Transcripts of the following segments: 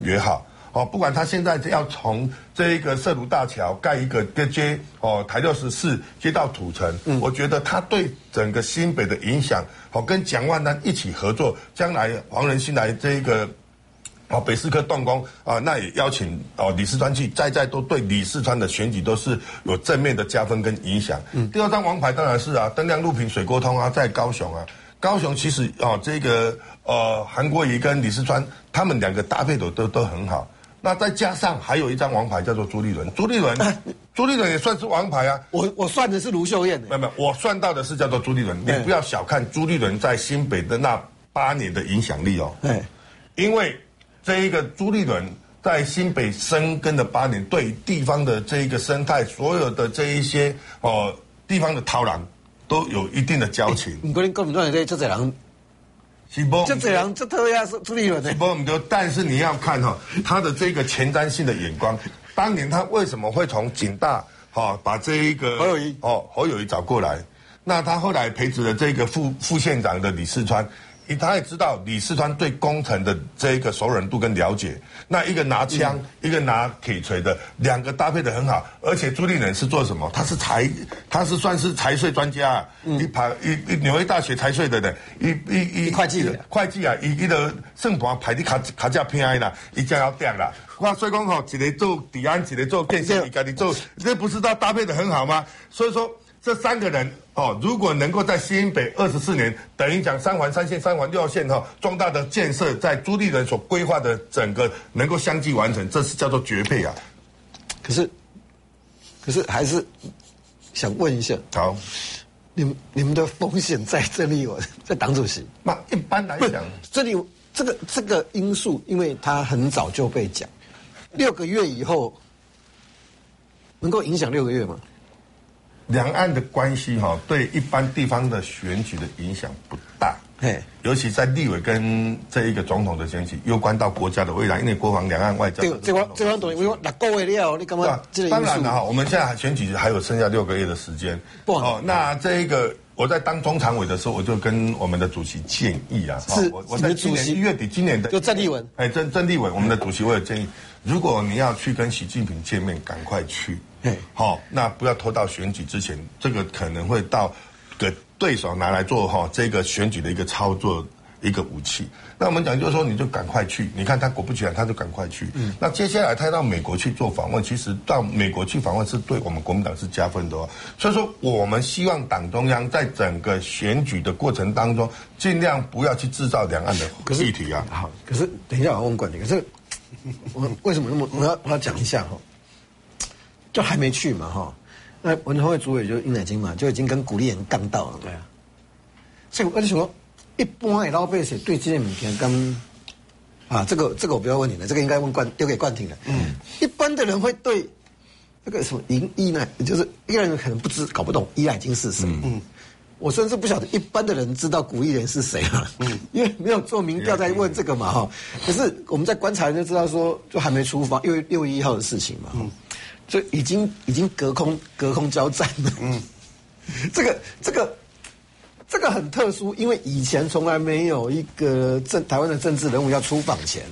也好。不管他现在要从这一个社如大桥盖一个接台64接到土城，我觉得他对整个新北的影响，跟蒋万安一起合作，将来黄仁勋来这一个北四科动工那也邀请李四川去，在都对李四川的选举都是有正面的加分跟影响。第二张王牌当然是灯亮路平水沟通在高雄高雄其实这个韩国瑜跟李四川他们两个搭配的都很好。那再加上还有一张王牌叫做朱立伦，朱立伦也算是王牌啊。 我算的是卢秀燕没有，我算到的是叫做朱立伦。你不要小看朱立伦在新北的那8年的影响力因为这一个朱立伦在新北生根的8年，对地方的这一个生态，所有的这一些地方的涛浪都有一定的交情。 不过你跟我们讲的这些人。这人这特别是朱立伦的， 但是你要看他的这个前瞻性的眼光，当年他为什么会从警大把这一个侯友宜找过来？那他后来培植了这个副县长的李四川，他也知道李四川对工程的这一个熟稔度跟了解，那一个拿枪，一个拿铁锤的，两个搭配的很好。而且朱立伦是做什么？他是算是财税专家纽约大学财税的会计伊的算盘排伫卡架偏啦，伊将要掉啦。所以讲一个做治安，一个做建设，伊家己做，这不是他搭配的很好吗？所以说这3个人如果能够在新北24年，等于讲3环3线、3环6线重大的建设，在朱立伦所规划的整个能够相继完成，这是叫做绝配啊。 可是还是想问一下， 好， 你们的风险在郑丽文，在党主席。 那一般来讲， 这个因素，因为他很早就被讲，6个月以后能够影响6个月吗？ 两岸的关系对一般地方的选举的影响不大，尤其在立委跟这一个总统的选举，攸关到国家的未来，因为国防、两岸、外交。 对，这方懂，因为6个月了，你干嘛？ 当然了我们现在选举还有剩下6个月的时间。那这一个我在当中常委的时候，我就跟我们的主席建议我在今年1月底，今年的就郑丽文， 郑丽文，我们的主席我有建议，如果你要去跟习近平见面，赶快去。那不要拖到选举之前，这个可能会到给对手拿来做这个选举的一个操作一个武器。那我们讲就是说，你就赶快去，你看他果不其然，他就赶快去。那接下来他到美国去做访问，其实到美国去访问是对我们国民党是加分的所以说，我们希望党中央在整个选举的过程当中，尽量不要去制造两岸的议题啊。 好，可是等一下我问管理，可是我为什么那么我要讲一下就还没去嘛那文传会主委就是殷乃菁嘛，就已经跟古立言杠到了。对啊，所以我就想说，一般的老百姓对这些物件跟这个我不要问你了，这个应该丢给冠廷了。一般的人会对那个什么殷乃，就是一个人可能搞不懂殷乃菁是谁。我甚至不晓得一般的人知道古立言是谁因为没有做民调在问这个嘛可是我们在观察就知道说，就还没出发，6月1号的事情嘛就已经隔空交战了。这个很特殊，因为以前从来没有一个台湾的政治人物要出访前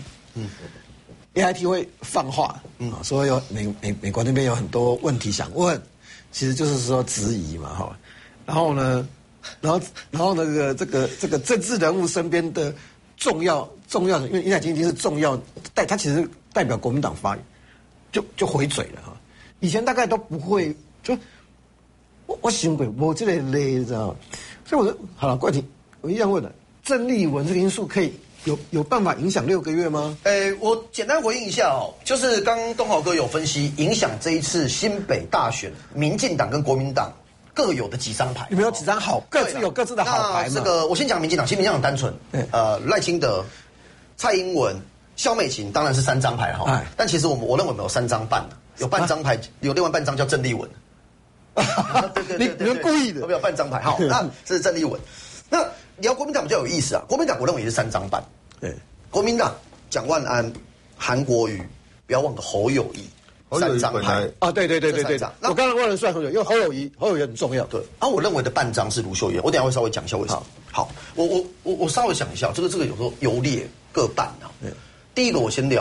，AIT 会放话说有美国那边有很多问题想问，其实就是说质疑嘛然后呢这个政治人物身边的重要的，因为殷乃菁已经是重要他其实代表国民党发言，就回嘴了以前大概都不会，就我想过我这类你知道，所以我说好了，冠廷，我一样问了，郑丽文这个因素可以有办法影响6个月吗？ 我简单回应一下就是刚东豪哥有分析影响这一次新北大选，民进党跟国民党各有的几张牌， 有没有几张好？各自有各自的好牌嘛。 这个我先讲民进党，其实民进党单纯，赖清德、蔡英文、萧美琴当然是3张牌但其实我认为没有3张半有半张牌，有另外半张叫郑丽文。 你们故意的， 没有半张牌。好，那这是郑丽文。那聊国民党比较有意思国民党我认为也是3张半。国民党蒋万安、韩国瑜，不要忘了侯友宜，3张牌对。我刚刚忘了算侯友宜，因为侯友宜很重要。 对，我认为的半张是卢秀燕，我等一下会稍微讲一下为什么。好，我稍微想一下，这个有时候优劣各半第一个我先聊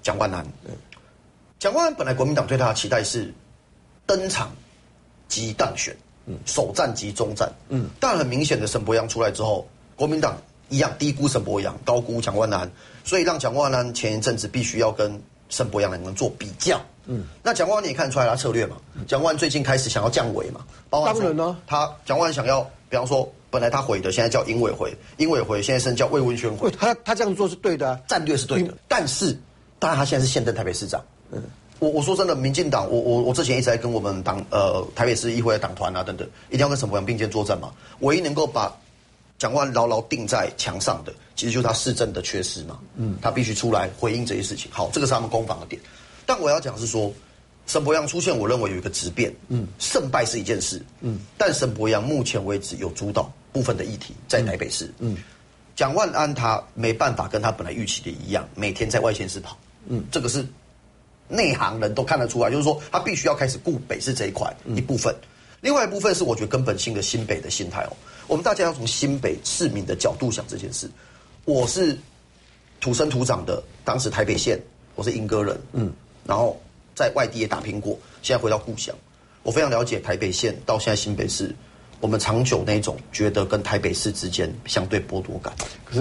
蒋万安。蒋万安本来国民党对他的期待是登场即当选，首战即终战。但很明显的沈伯洋出来之后，国民党一样低估沈伯洋，高估蒋万安，所以让蒋万安前一阵子必须要跟沈伯洋两个人做比较。那蒋万安你也看出来他策略嘛？蒋万安最近开始想要降维嘛，包含当然呢， 蒋万安想要，比方说本来他回的，现在叫英委会，英委会现在是叫魏文宣会。 他这样做是对的， 战略是对的，但是当然他现在是现任台北市长。我说真的，民进党，我之前一直在跟我们党台北市议会的党团啊等等，一定要跟沈伯洋并肩作战嘛。唯一能够把蒋万安牢牢定在墙上的，其实就是他市政的缺失嘛。他必须出来回应这些事情。好，这个是他们攻防的点。但我要讲的是说，沈伯洋出现，我认为有一个质变。胜败是一件事。但沈伯洋目前为止有主导部分的议题在台北市。蒋万安他没办法跟他本来预期的一样，每天在外县市跑。这个是内行人都看得出来，就是说他必须要开始顾北市这一块一部分。另外一部分是我觉得根本性的新北的心态哦。我们大家要从新北市民的角度想这件事。我是土生土长的，当时台北县，我是莺歌人。然后在外地也打拼过，现在回到故乡，我非常了解台北县到现在新北市，我们长久那种觉得跟台北市之间相对剥夺感。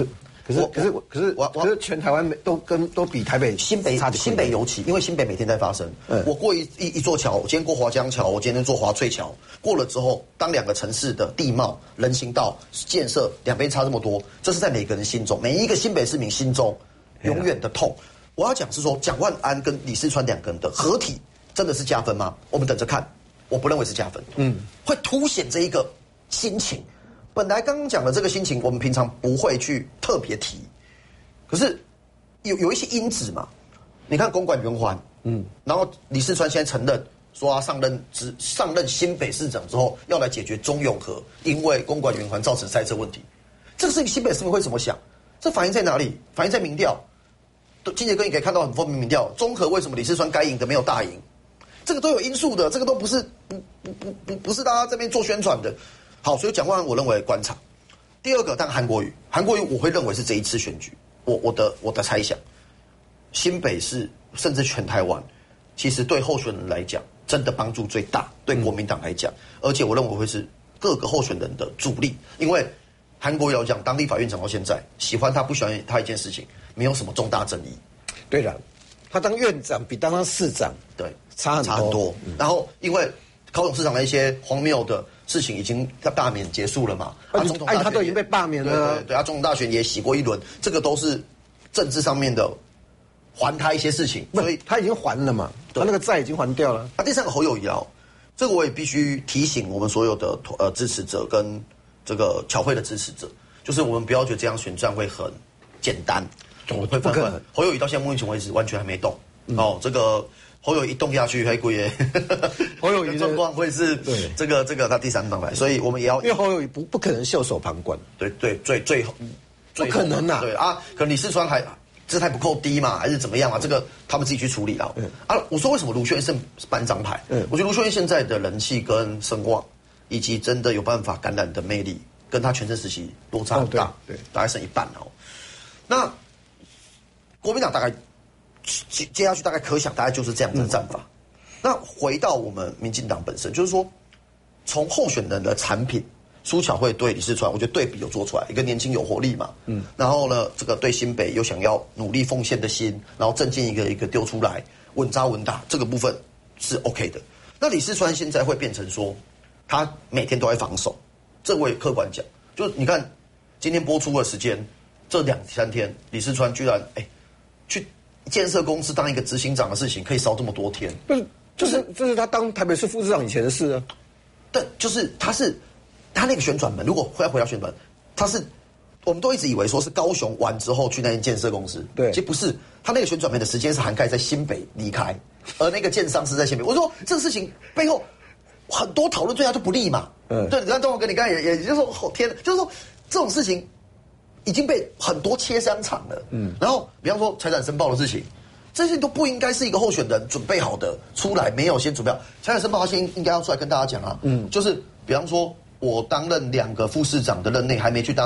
可是全台湾都比台北新北尤其，因为新北每天在发生。我过一座桥，我今天过华江桥，我今天坐华翠桥，过了之后，当两个城市的地貌、人行道建设两边差这么多，这是在每个人心中，每一个新北市民心中永远的痛。我要讲是说，蒋万安跟李四川两个人的合体真的是加分吗？我们等着看。我不认为是加分。会凸显这一个心情。本来刚刚讲的这个心情，我们平常不会去特别提，可是有一些因子嘛。你看公馆圆环，然后李四川现在承认说他上任新北市长之后，要来解决中永和因为公馆圆环造成塞车问题。这个事情新北市民会怎么想？这反映在哪里？反映在民调。金杰哥，你可以看到很分明民调，中和为什么李四川该赢的没有大赢？这个都有因素的，这个都不是大家这边做宣传的。好，所以蒋万安我认为观察。第二个，但韩国瑜我会认为是这一次选举，我的猜想，新北市甚至全台湾，其实对候选人来讲，真的帮助最大，对国民党来讲，而且我认为会是各个候选人的主力，因为韩国瑜讲当立法院长到现在，喜欢他不喜欢他一件事情，没有什么重大争议。 对了，他当院长比当市长对差很多。 然后因为高雄市长的一些荒谬的事情已经罢免结束了嘛， 总统他都已经被罢免了。 对，总统大选也洗过一轮，这个都是政治上面的还他一些事情，所以他已经还了嘛，他那个债已经还掉了。 第三个侯友宜这个我也必须提醒我们所有的支持者跟这个侨会的支持者，就是我们不要觉得这样选战会很简单，会不可能。侯友宜到现在目前为止完全还没动。这个侯友宜动下去，还贵耶。侯友宜状况会是这个他第三张牌，所以我们也要， 因为侯友宜不可能袖手旁观。 对，最不可能啊。 对啊，可能李四川还姿态不够低嘛，还是怎么样啊？这个他们自己去处理了。我说为什么卢秀燕是半张牌？我觉得卢秀燕现在的人气跟声望，以及真的有办法感染的魅力，跟他全盛时期落差很大，大概剩一半哦。那国民党大概接下去大概可想，大概就是这样的战法。那回到我们民进党本身，就是说从候选人的产品，苏巧慧对李四川，我觉得对比有做出来，一个年轻有活力嘛，然后呢，这个对新北有想要努力奉献的心，然后政见一个一个丢出来，稳扎稳打，这个部分是 OK 的。那李四川现在会变成说，他每天都在防守，这我也客观讲，就你看今天播出的时间，这2-3天，李四川居然去建设公司当一个执行长的事情，可以烧这么多天， 这是他当台北市副市长以前的事啊。 但就是他那个旋转门，如果回到旋转门，我们都一直以为说是高雄完之后去那间建设公司， 对， 其实不是，他那个旋转门的时间是涵盖在新北离开，而那个建商是在新北。我说这个事情背后很多讨论对他就不利嘛，对，你看中国哥，你刚才也就是说，天，就是说这种事情已经被很多切香肠了，然后比方说财产申报的事情，这些都不应该是一个候选人准备好的出来，没有先准备好财产申报，他先应该要出来跟大家讲啊，就是比方说我担任2个副市长的任内，还没去当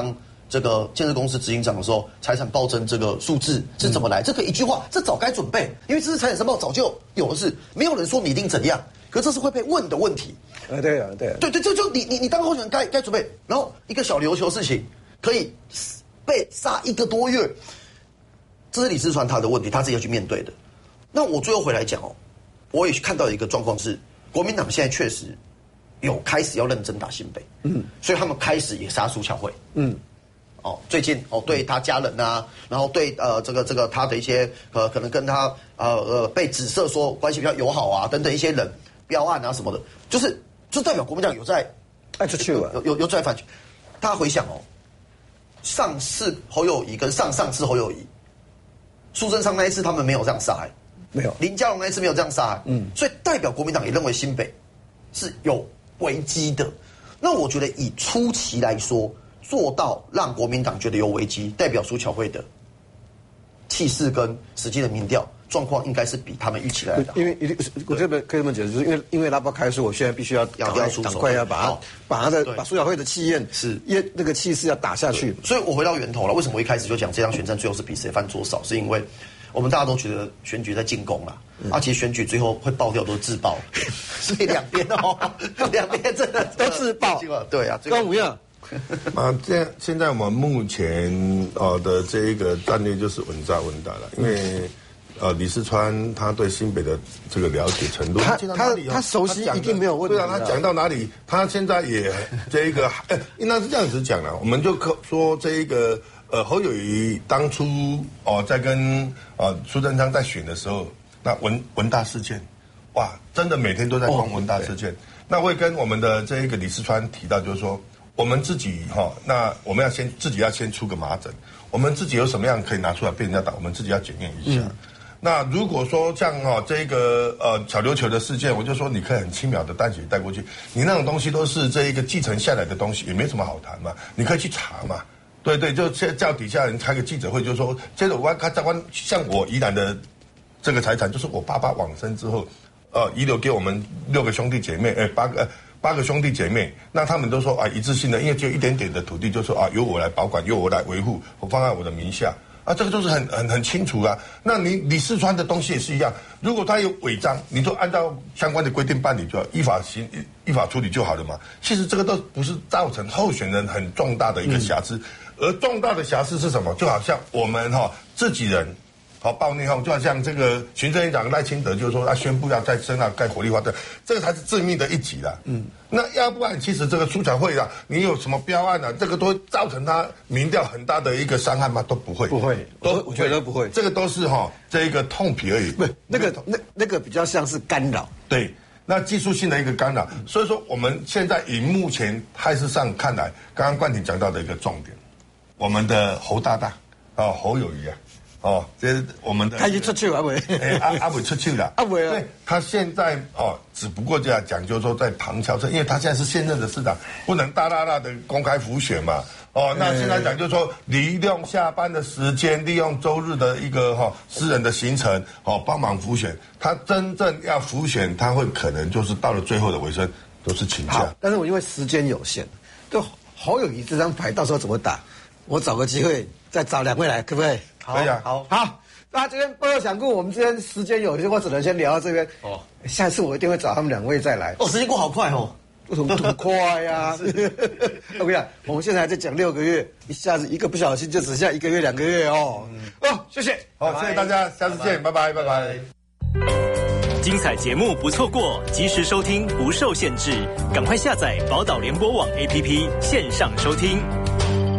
这个建设公司执行长的时候，财产暴增这个数字是怎么来？这可以一句话，这早该准备，因为这是财产申报早就有的事，没有人说你一定怎样，可这是会被问的问题。 对， 就你当候选人该准备，然后一个小琉球事情可以被杀1个多月，这是李四川他的问题，他自己要去面对的。那我最后回来讲哦，我也看到一个状况是，国民党现在确实有开始要认真打新北，所以他们开始也杀苏巧慧，最近对他家人啊，然后对这个他的一些可能跟他被指涉说关系比较友好啊等等一些人标案啊什么的，就代表国民党有在爱出去了， 有在反击。大家回想上次侯友宜跟上上次侯友宜，苏贞昌那一次他们没有这样杀害， 没有林佳龙那一次没有这样杀害，所以代表国民党也认为新北是有危机的。那我觉得以初期来说，做到让国民党觉得有危机，代表苏巧慧的气势跟实际的民调状况应该是比他们预期来的。 因为我这边可以这么解释，就是因为拉布开说，我现在必须要赶快要把苏巧慧的气焰那个气势要打下去。 所以我回到源头了，为什么我一开始就讲这场选战最后是比谁犯多少？是因为我们大家都觉得选举在进攻啦，其实选举最后会爆掉都是自爆，所以两边真的都自爆。 对啊， 跟五样。 现在我们目前的这一个战略就是稳扎稳打了，因为李四川他对新北的这个了解程度， 他熟悉一定没有问题。 对啊，他讲到哪里，他现在也这一个应该是这样子讲了，我们就说这一个侯友宜当初在跟苏贞昌在选的时候，那文大事件，哇，真的每天都在放文大事件。那会跟我们的这一个李四川提到，就是说我们自己那我们自己要先出个麻疹，我们自己有什么样可以拿出来被人家打，我们自己要检验一下。那如果说像这个小琉球的事件，我就说你可以很轻描的淡写带过去，你那种东西都是这一个继承下来的东西，也没什么好谈嘛，你可以去查嘛。对，就叫底下人开个记者会，就说接着像我宜兰的这个财产，就是我爸爸往生之后，遗留给我们6个兄弟姐妹，8个兄弟姐妹，那他们都说一致性的，因为只有一点点的土地，就说由我来保管，由我来维护，我放在我的名下。这个就是很清楚啊。那你李四川的东西也是一样，如果他有违章，你就按照相关的规定办理，就要依法处理就好了嘛。其实这个都不是造成候选人很重大的一个瑕疵，而重大的瑕疵是什么？就好像我们自己人。暴内讧，就好像这个行政院长赖清德就是说他宣布要再生盖火力发电，这个才是致命的一击啦。那要不然其实这个苏巧慧啊，你有什么标案啊，这个都会造成他民调很大的一个伤害吗？都不会， 我觉得不会， 这个都是这一个痛皮而已。 不，那个比较像是干扰。 对，那技术性的一个干扰。所以说我们现在以目前态势上看来，刚刚冠廷讲到的一个重点，我们的侯大大侯友宜啊。这是我们的他已经出去了， 阿伟出去了，对，他现在只不过这样讲，就是说在旁敲侧，因为他现在是现任的市长，不能大的公开浮选嘛。那现在讲就是说，利用下班的时间，利用周日的一个私人的行程，帮忙浮选。他真正要浮选，他会可能就是到了最后的尾声都是请假。 但是我因为时间有限，就侯友宜这张牌到时候怎么打？我找个机会再找2位来，可不可以？ 可以啊， 好。那今天不要想过，我们今天时间有限，我只能先聊到这边。下一次我一定会找他们2位再来。 时间过好快哦， 很快呀！我跟你讲，我们现在还在讲6个月，一下子一个不小心就只剩下1个月、2个月哦。谢谢， 谢谢大家，下次见，拜拜。 精彩节目不错过，及时收听不受限制，赶快下载宝岛联播网 APP 线上收听。